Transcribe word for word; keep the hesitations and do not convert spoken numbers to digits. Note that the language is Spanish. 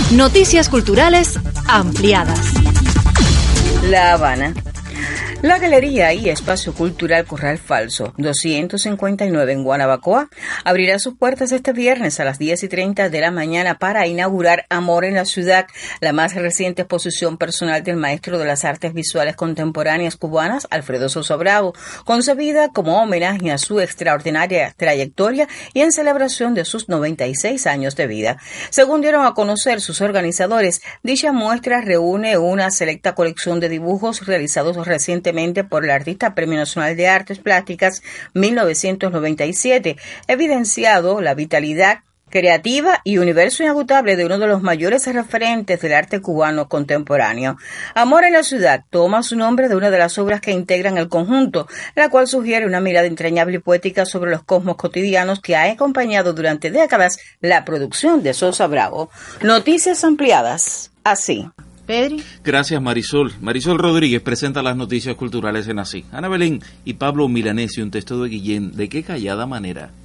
Noticias culturales ampliadas. La Habana. La Galería y Espacio Cultural Corral Falso, doscientos cincuenta y nueve en Guanabacoa, abrirá sus puertas este viernes a las diez y treinta de la mañana para inaugurar Amor en la Ciudad, la más reciente exposición personal del maestro de las artes visuales contemporáneas cubanas, Alfredo Sosa Bravo, concebida como homenaje a su extraordinaria trayectoria y en celebración de sus noventa y seis años de vida. Según dieron a conocer sus organizadores, dicha muestra reúne una selecta colección de dibujos realizados recientemente por el artista Premio Nacional de Artes Plásticas mil novecientos noventa y siete, evidenciado la vitalidad creativa y universo inagotable de uno de los mayores referentes del arte cubano contemporáneo. Amor en la Ciudad toma su nombre de una de las obras que integran el conjunto, la cual sugiere una mirada entrañable y poética sobre los cosmos cotidianos que ha acompañado durante décadas la producción de Sosa Bravo. Noticias ampliadas así. Pedri. Gracias, Marisol. Marisol Rodríguez presenta las noticias culturales en Así. Ana Belén y Pablo Milanesi, un texto de Guillén, ¿de qué callada manera?